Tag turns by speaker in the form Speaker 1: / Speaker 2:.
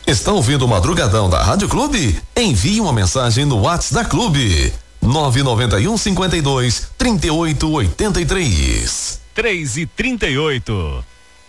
Speaker 1: Está ouvindo o Madrugadão da Rádio Clube? Envie uma mensagem no WhatsApp da Clube. 991 52 38 83.
Speaker 2: 3:38.